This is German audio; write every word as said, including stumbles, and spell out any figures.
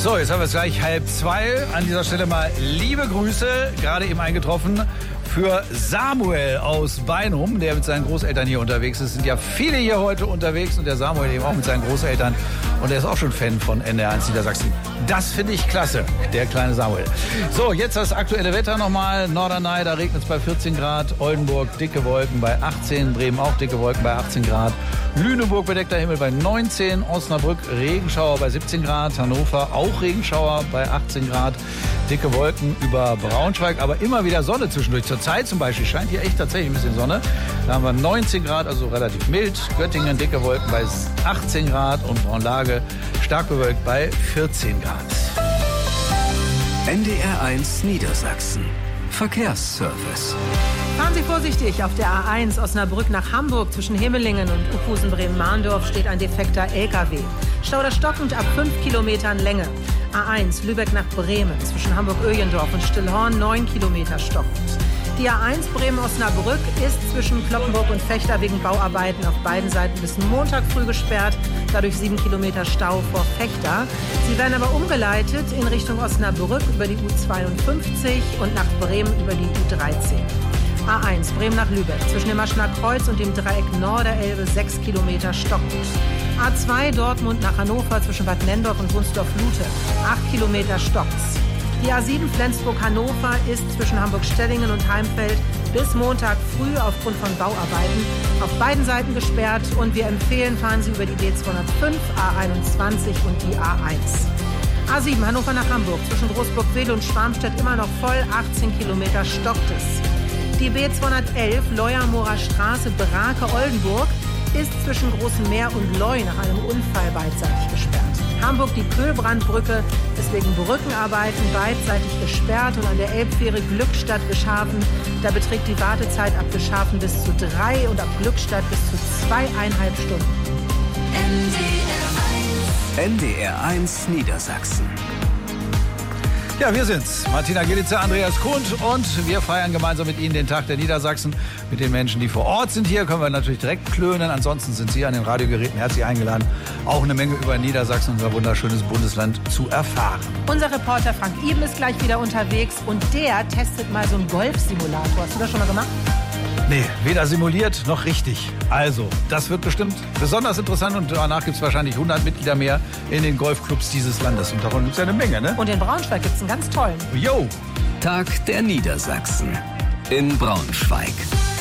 So, jetzt haben wir es gleich halb zwei. An dieser Stelle mal liebe Grüße, gerade eben eingetroffen, für Samuel aus Beinum, der mit seinen Großeltern hier unterwegs ist. Es sind ja viele hier heute unterwegs und der Samuel eben auch mit seinen Großeltern. Und er ist auch schon Fan von N D R eins Niedersachsen. Das finde ich klasse, der kleine Samuel. So, jetzt das aktuelle Wetter nochmal. Norderney, da regnet es bei vierzehn Grad. Oldenburg, dicke Wolken bei achtzehn. Bremen auch dicke Wolken bei achtzehn Grad. Lüneburg, bedeckter Himmel bei neunzehn. Osnabrück, Regenschauer bei siebzehn Grad. Hannover, auch Regenschauer bei achtzehn Grad. Dicke Wolken über Braunschweig, aber immer wieder Sonne zwischendurch. Zur Zeit zum Beispiel scheint hier echt tatsächlich ein bisschen Sonne. Da haben wir neunzehn Grad, also relativ mild. Göttingen, dicke Wolken bei achtzehn Grad und Braunlage stark bewölkt bei vierzehn Grad. N D R eins Niedersachsen. Verkehrsservice. Fahren Sie vorsichtig. Auf der A eins Osnabrück nach Hamburg zwischen Himmelingen und Uphusen-Bremen-Mahndorf steht ein defekter L K W. Stau der stockend ab fünf Kilometern Länge. A eins Lübeck nach Bremen zwischen Hamburg-Öjendorf und Stillhorn neun Kilometer stockend. Die A eins Bremen-Osnabrück ist zwischen Kloppenburg und Vechta wegen Bauarbeiten auf beiden Seiten bis Montag früh gesperrt. Dadurch sieben Kilometer Stau vor Vechta. Sie werden aber umgeleitet in Richtung Osnabrück über die U zweiundfünfzig und nach Bremen über die U dreizehn. A eins Bremen nach Lübeck zwischen dem Maschener Kreuz und dem Dreieck Norderelbe sechs Kilometer stockend. A zwei Dortmund nach Hannover zwischen Bad Nendorf und Wunsdorf-Lute acht Kilometer stockt's. Die A sieben Flensburg-Hannover ist zwischen Hamburg-Stellingen und Heimfeld bis Montag früh aufgrund von Bauarbeiten auf beiden Seiten gesperrt und wir empfehlen, fahren Sie über die B zweihundertfünf, A einundzwanzig und die A eins. A sieben Hannover nach Hamburg zwischen Großburg-Wedel und Schwarmstedt immer noch voll, achtzehn Kilometer stockt es. Die B zweihundertelf Leuermorer Straße Brake-Oldenburg ist zwischen Großem Meer und Leu nach einem Unfall beidseitig gesperrt. Hamburg die Köhlbrandbrücke ist wegen Brückenarbeiten beidseitig gesperrt und an der Elbfähre Glückstadt-Wischhafen, da beträgt die Wartezeit ab Wischhafen bis zu drei und ab Glückstadt bis zu zweieinhalb Stunden. N D R eins Niedersachsen. Ja, wir sind's. Martina Gillitzer, Andreas Kund und wir feiern gemeinsam mit Ihnen den Tag der Niedersachsen. Mit den Menschen, die vor Ort sind hier, können wir natürlich direkt klönen. Ansonsten sind Sie an den Radiogeräten herzlich eingeladen, auch eine Menge über Niedersachsen, unser wunderschönes Bundesland, zu erfahren. Unser Reporter Frank Iben ist gleich wieder unterwegs und der testet mal so einen Golfsimulator. Hast du das schon mal gemacht? Nee, weder simuliert noch richtig. Also, das wird bestimmt besonders interessant und danach gibt es wahrscheinlich hundert Mitglieder mehr in den Golfclubs dieses Landes. Und davon gibt es ja eine Menge, ne? Und in Braunschweig gibt es einen ganz tollen. Jo! Tag der Niedersachsen in Braunschweig.